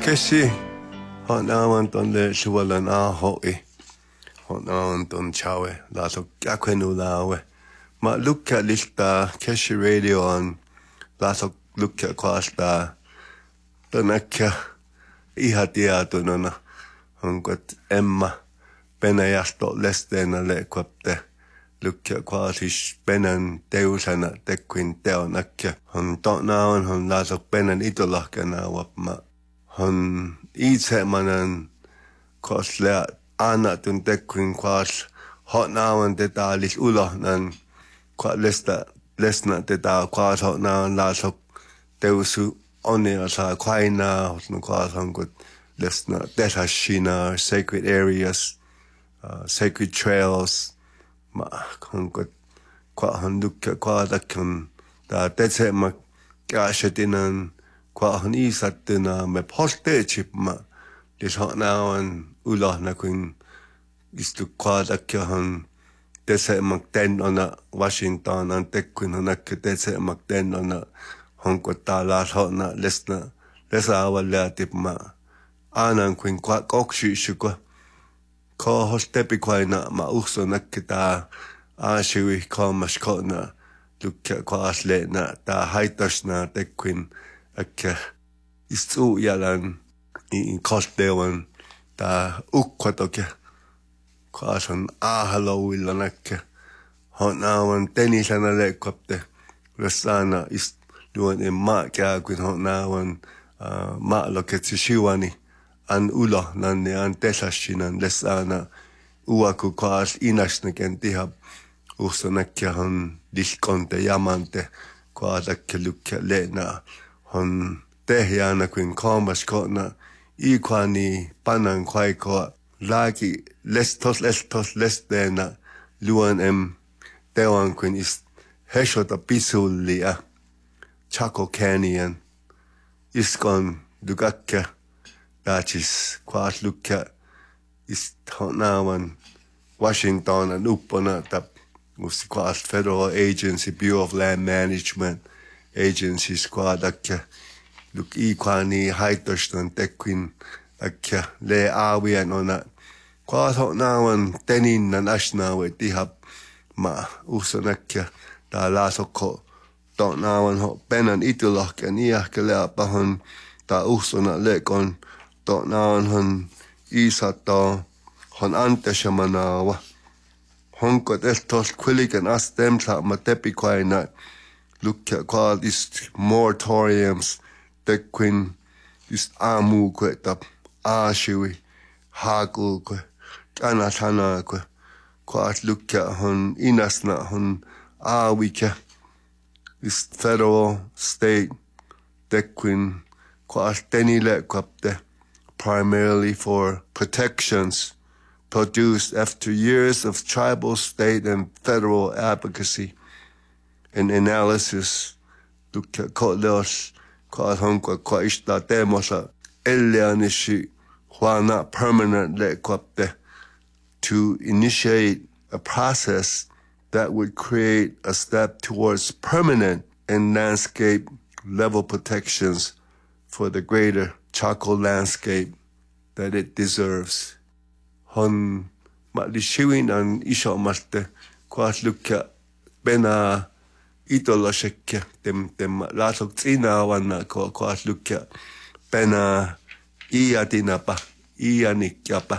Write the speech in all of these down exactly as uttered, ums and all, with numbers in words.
Kesi honawan ton le suwalan a hoi honawan ton chawe la so kakwenu lawe ma lukka lista Kesi radio on la so lukka kwasta tonakka ihatia tonona onkot Emma Penäjästo lesteena le kwapte lukka kwasis penan teusana tekkuin teonakka on tonaon on la so penan itolahkana wapma hon itse manan kosle anna tun tekkuin kwas hotnaawan tätä lis ulohnan kwa lesta lesna tätä kwas hotnaawan lasok teusu onia saa kwaina hotnu kwas hankut lesna tehashina sacred areas uh, sacred trails ma hankut kwa handukka kwa takkan ta tetse ma kaashetinan kwa han isattuna me postechip ma lis hotnaawan ulohna kuin istu kwa takkan tetse ma ten ona Washington an tekkuin hanakka tetse ma ten ona hankut ta las hotna lesna lesa awalleatip ma anan kuin kwa koksyysyko ko hostepi kwaina ma uhso nakka ta aashiwi koomas kona lukka kwaasleena ta haitasna tekkuin akka istu jalan i kostewan ta ukkotoke kwaasan aahalouilla nakka honawan tenisana lekkopte lessana ist luon en maakia kuin honawan maaloketsi shiwani an ulo nanne an tesashinan lessana uaku kwaas inasnaken tihab uhso nakka hon diskonte jamante kwaadakke lukka leena hon tehjana kuin koomas kona ikwani panan kwaikoa laaki lestos lestos lesteena luon em tewan kuin ist heshota pisullia Chaco Canyon iskon dugakke daachis kwaas lukka ist honawan Washington an uppona tap musti kwaas Federal Agency Bureau of Land Management agencies kwaadakke luk ikwani haitostan tekkuin akka le aawian ona kwaas honawan teninnan asnawe tihab ma usonakka ta laasokko tonawan ho penan itulahken iahkelea pahon ta usona lekon tonawan hon isato hon anteshamanawa honkot estos kwiliken astemsa ma tepikwaina lukka kwaad ist moratoriums tekkuin ist aamukwe tap aashiwi haakukwe kanasanakwe kwaad lukka hon inasna hon aawike is federal, state, tekkuin kwaas tenile kwapte primarily for protections produced after years of tribal, state, and federal advocacy and analysis. Lukka koleos kwaas honkwa kwa ishta temosa elleanishi huana permanently kwapte to initiate a process that would create a step towards permanent and landscape level protections for the greater Chaco landscape that it deserves. Hon malishiwin an isho maste kwaas lukka bena itoloshekke tem tem lasok tsina wanna ko kwaas lukka bena iatinapa ianikkapa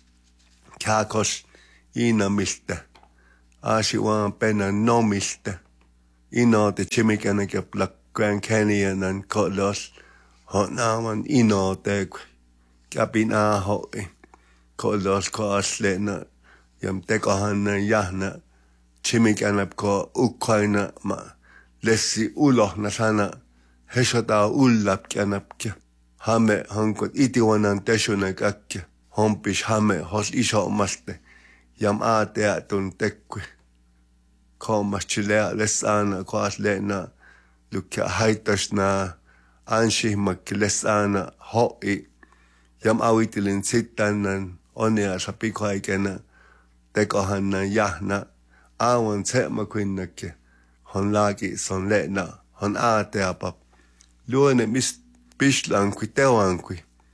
kakos inamista Ashiwan pena nomiste ino te chimikanake plak Grand Canyon and kolos hotnawan ino te kapin a hoi kolos ko aslena yam tekohan yahna chimikanap ko Ukraina ma lessi uloh na sana heshota ullap kanapke hame hankot itiwanan teshunak akke hompish hame hos isho maste yam aatea tun tekkui koomas chilea lesana kwaas leena lukka haitasna anshihmakki lesana hoi yam awitilin sittanan onia sapikwaikena tekohannan yahna awan tsema kuinnakke hon laaki son leena hon aatea pap luone mis pishlankui tewankui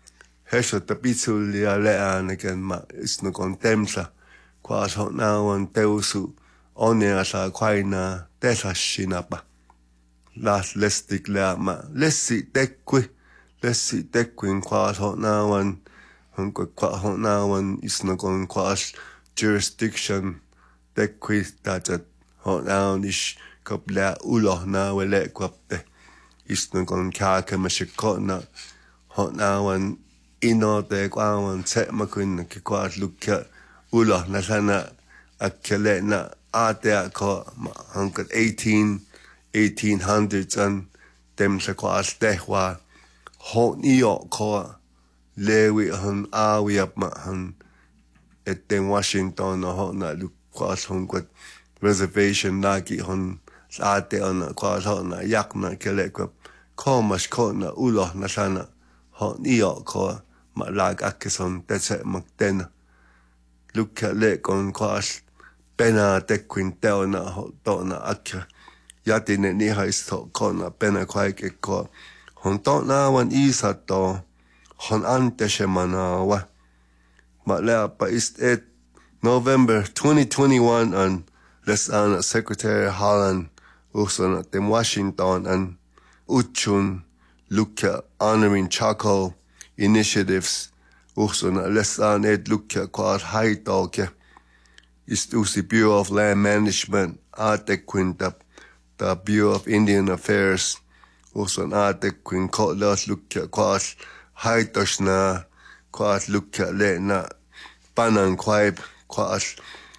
Hesha tapitsulia lean again ma is no contemsa. Quas hot now on teusu onia sa quaina tesa shinapa. Las lestic lea ma lessi tequi. Lessi tequin quas hot now on hunque qua hot now on is no con quas jurisdiction tequi that hot now is couple ulo na wele quapte. Is no con kaka mashikotna hot now on ino te quawan set maquin ki quas look ulo na sana akele na ate ko hunque eighteen eighteen hundreds and dem sa quas tehwa hot nio ko lewi hun awi up ma hun at den Washington no hot na look quas hunque reservation nagi hun ate on quas hot na yak na kele ko ko mas ko na ulo na sana hot nio ko ma lag akison tetse makten look at le con quas pena te quintel na hot na akya yatine ni hais to kona pena kwaike ko hon to na wan isa to hon ante shemana wa ma le pa ist et November twenty twenty-one and les ana Secretary Holland also at in Washington and uchun look at honoring charcoal initiatives also na les ana et look at quad high talk is the Bureau of Land Management ate quintap the Bureau of Indian Affairs also ate quin called us look at quas high touch na quas look at le na panan quaib quas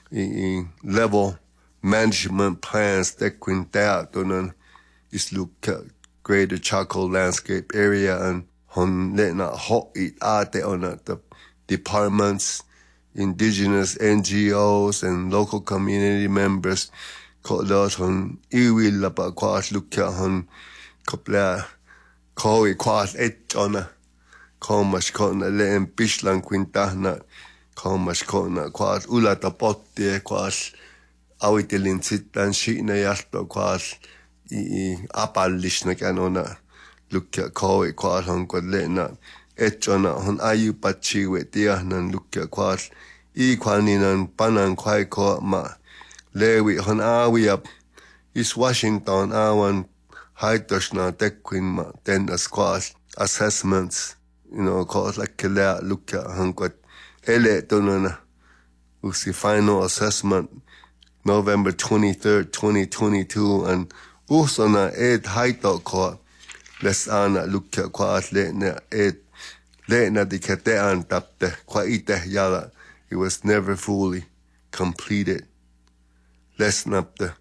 level management plans that quin that on is look at greater charcoal landscape area and hon le na hot it ate on the departments, indigenous N G Os and local community members called us on iwi lapa quas look at on couple koi quas et on a comas con a len bishlan quintana comas con a quas ulata potte quas awitelin sitan shina yasto quas i apalishna canona look at koi quas on quadlena et on on ayu pachi with dianan look at quas I quaninan panan quai ko ma lewi hon awi up is Washington awan haitoshna tequin ma then the squash assessments you know cause like kela look at hanquat ele tonana usi final assessment November twenty-third twenty twenty-two and usona ed haito ko les ana look at quas le na ed le na dikete an tapte qua ite yala. It was never fully completed. Lesson up the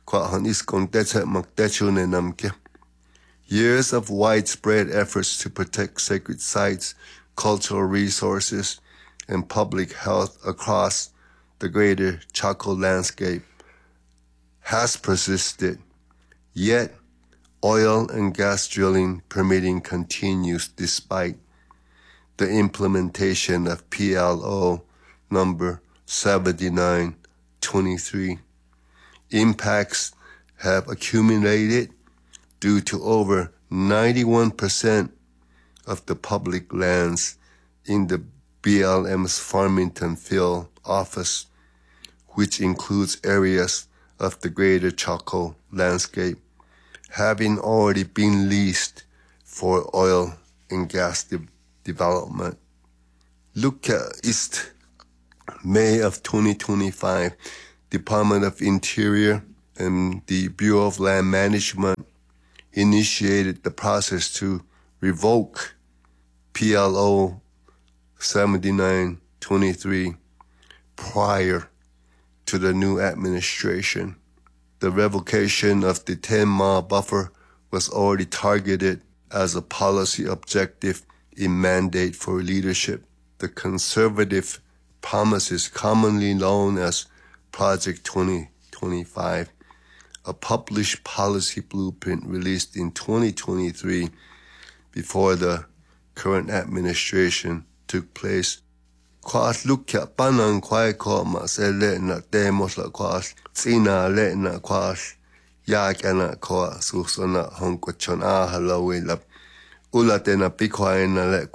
years of widespread efforts to protect sacred sites, cultural resources, and public health across the greater Chaco landscape has persisted, yet oil and gas drilling permitting continues despite the implementation of P L O number seventy-nine twenty-three. Impacts have accumulated due to over ninety-one percent of the public lands in the B L M's Farmington Field office, which includes areas of the greater Chaco landscape, having already been leased for oil and gas de- development. Look at East May of twenty twenty-five, Department of Interior and the Bureau of Land Management initiated the process to revoke P L O seventy-nine twenty-three prior to the new administration. The revocation of the ten-mile buffer was already targeted as a policy objective in mandate for leadership. The conservative promises commonly known as Project twenty twenty-five, a published policy blueprint released in twenty twenty-three before the current administration took place. Quas lukya panan quai comas ele na demos la quas tsina le na quas yakana qua susona honkochon a halawi la ulatena piquaina le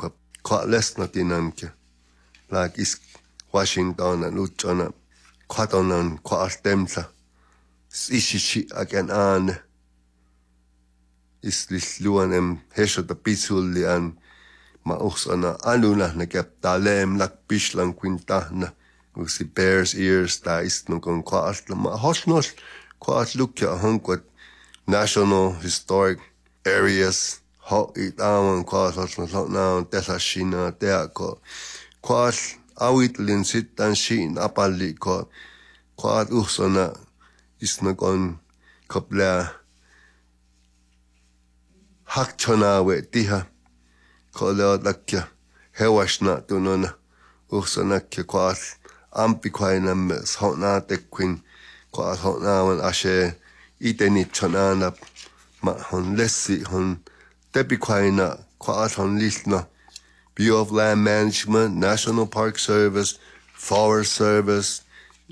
kwa lesna tinanke like is Washington and Luchona Quatonan kwa temsa ishishi again an is this luanem hesho the pisulli an ma usana anuna na kep talem lak bishlan quintana usi bears ears da is no kon kwa ma hosnos kwa lukya honkot national historic areas ho it awan kwa hosnos now tesashina teako kwa awitlin sitan shin apalli ko kwa usana is no kon kopla hakchona we tiha koleo dakya hewashna tunona usana ke kwa ampi kwaina mes hona te queen kwa hona wan ashe iteni chonana ma hon lessi hon tepi kwaina kwa hon lisna Bureau of Land Management, National Park Service, Forest Service,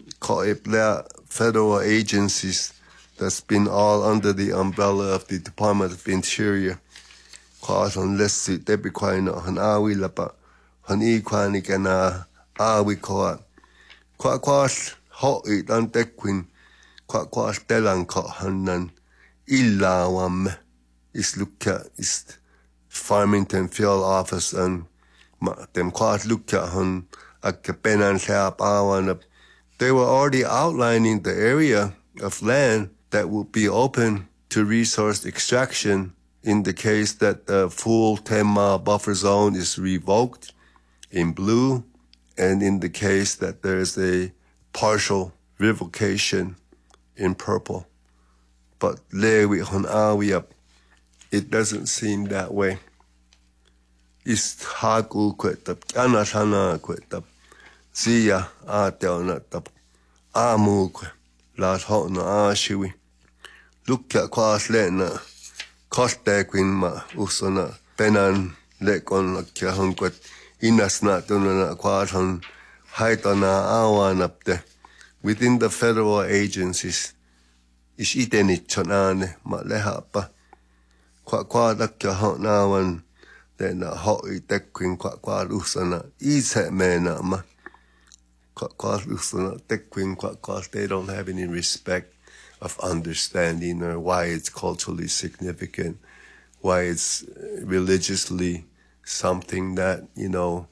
federal agencies that's been all under the umbrella of the Department of Interior. Kwa hon lessi tepi kwaina hon awi lapa hon I kwani kana awi kwa kwa kwa ho it an te queen kwa kwa telan ko hanan illa wam is lukka is Farmington Field Office and ma dem kwa lukka hon akapenan sa pawan. They were already outlining the area of land that would be open to resource extraction in the case that the full ten mile buffer zone is revoked in blue, and in the case that there is a partial revocation in purple. But lewi hon awi up, it doesn't seem that way. Is haku kwetap, anasana kwetap, siya ateona tap, amu kwe, las hona ashiwi. Lukya kwas lena, koste queen ma usona, penan lekon lakya hon kwet, inasna tunana kwas hon, haitana awan up there. Within the federal agencies, is itenit chonane ma lehapa. Kwa kwa dakya hon awan, then a hot tequin kwa kwa lusana, ise mena ma. Kwa kwa lusana, tequin kwa kwa, they don't have any respect of understanding or why it's culturally significant, why it's religiously something that, you know,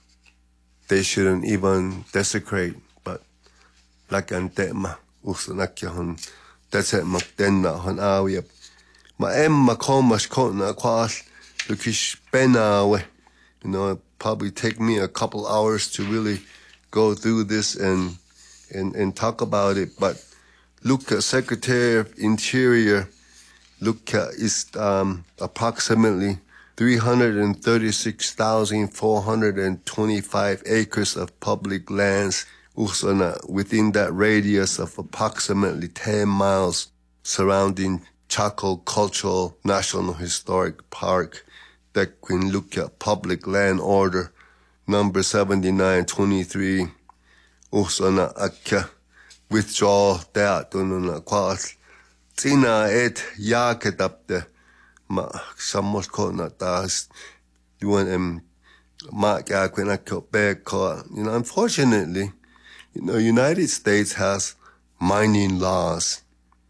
they shouldn't even desecrate. But like ante ma usanakya hon, that's it maktenna hon awiyap. Ma emma komash kona kwash lukish benawe. You know, it probably take me a couple hours to really go through this and and and talk about it. But look at Secretary of Interior, look at is um approximately three hundred thirty-six thousand four hundred twenty-five acres of public lands within that radius of approximately ten miles surrounding Chaco Cultural National Historic Park that can look at Public Land Order number seventy-nine twenty-three usana akka withdraw that ununa kwas tina et yaketapte ma samos kona tas doing em ma yakwena ko. You know, unfortunately, you know, United States has mining laws,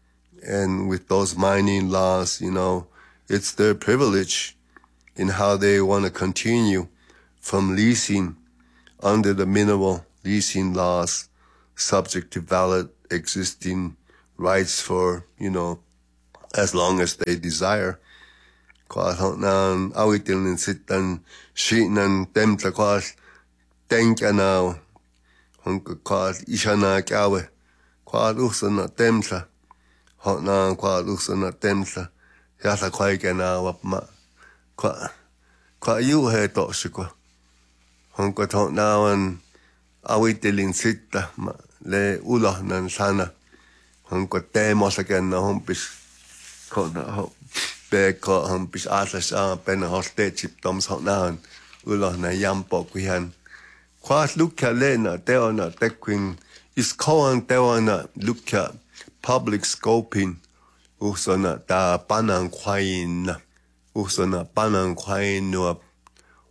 and with those mining laws, you know, it's their privilege in how they want to continue from leasing under the mineral leasing laws, subject to valid existing rights for, you know, as long as they desire. Kwa nan awitin sitan shinan temta kwas tenka now hunka kwas ishana kawe kwa lusana temsa hot nan kwa lusana temsa yasa kwai kana wap ma kwa kwa yu he to shikwa hunka to nan awitin sita ma le ulah nan sana hunka temo sakan na humpis kona ho Beko hampis atlas a pena hoste chip toms hot nan ulo na yampo kuhan. Kwas lukka lena teona tequin is koan teona lukka public scoping usona ta panang kwain usona panang kwain no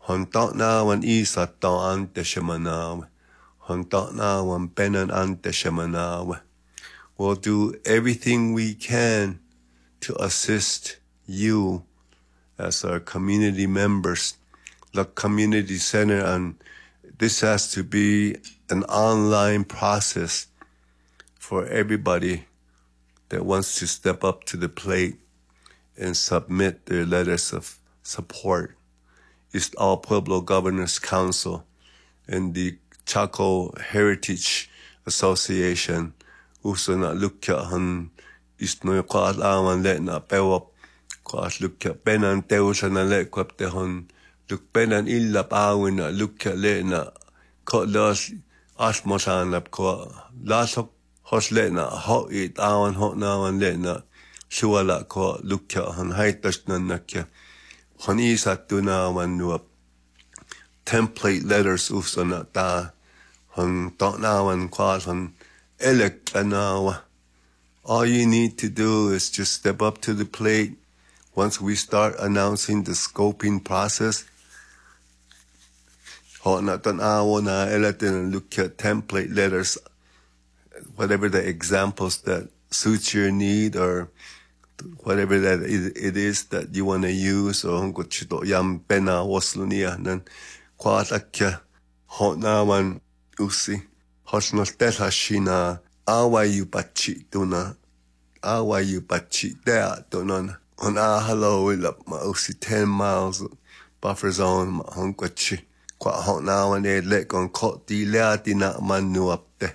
hon tona wan isa to ante shemanawe. Hon tona wan penan ante shemanawe. We'll do everything we can to assist you as our community members, the community center, and this has to be an online process for everybody that wants to step up to the plate and submit their letters of support. It's all Pueblo Governors Council and the Chaco Heritage Association. Uso na lukya han isno kwa awan le na pewap kwa lukya penan teusa na le kwa te hon luk penan illa pawin na lukya le na ko las asmosan lap kwa lasok hos le na ho it awan ho na awan le na suwala kwa lukya han haitas na nakya hon isa tu na awan nuap template letters uso na ta hon to na awan kwa hon all you need to do is just step up to the plate. Once we start announcing the scoping process, look at template letters, whatever the examples that suits your need or whatever that it is that you want to use. Or yam pena waslunia nan kwatakya hotnawan usi. Hosnos tesa shina awa yu pachi tuna awa yu pachi dea tunan on a hello ilap ma usi ten miles buffer zone ma honkwachi kwa hot now and they let on kot di leati na manu up te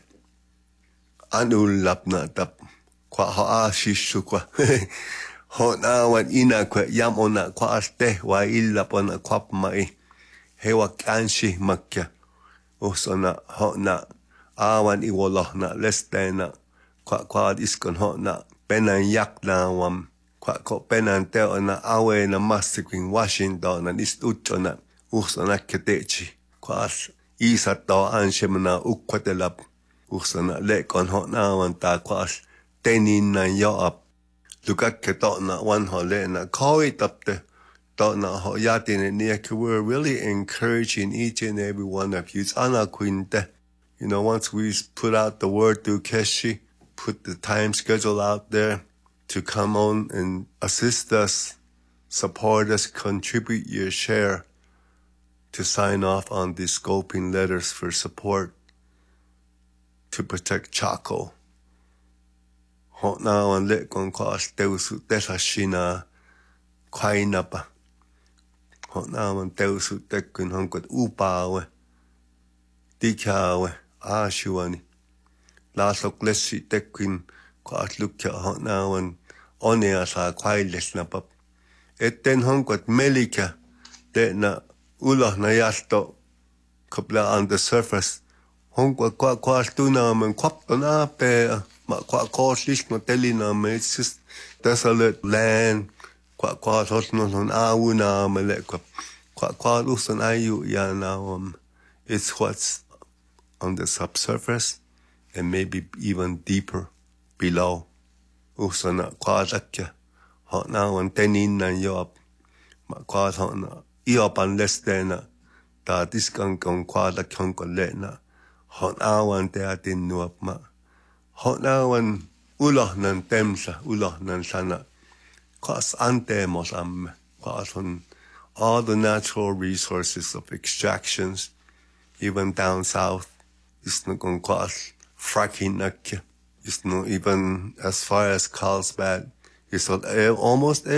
anu lap na tap kwa ha shishu kwa hot now and ina kwa yam ona kwa ste wa ilap on kwap mai hewa kanshi makya usona hot na awan iwoloh na leste na kwa kwa iskon ho na penan yak na wam kwa ko penan teo na awe na mastikwing Washington na istucho na uso na ketechi kwa isa to anshem na ukwatelap uso na lekon ho na wan ta kwa tenin na yo up lukak keto na wan ho le na koi tapte to na ho yatin ni we're really encouraging each and every one of you. It's ana quinte. You know, once we put out the word through Keshi, put the time schedule out there to come on and assist us, support us, contribute your share to sign off on these scoping letters for support to protect Chaco. Hot now and let con cost teusu tesashina kwainapa. Hot now and teusu tekun hunkot upawe. Dikawe. Ah, shuani. Lasok lesi tekin kwa lukya hot now and one asa kwailes na pap. Etten honkot melika de na ulah na yasto kupla on the surface. Honkot kwa kwa stuna man kwap na pe ma kwa kwa lis no telina me. It's just desolate land. Kwa kwa hot no on awuna mele kwa kwa kwa lusan ayu ya na um. It's what's on the subsurface and maybe even deeper below. Usana quadakya. Hot now and tenin na yop. Ma quad hot na. Iop unless then ta diskan con quadak honcolena. Hot now and teatin nuop ma. Hot now and ulah nan temsa, ulah nan sana. Quas antemos am. Quas on all the natural resources of extractions, even down south. It's not going to cost fracking. It's not even as far as Carlsbad. It's almost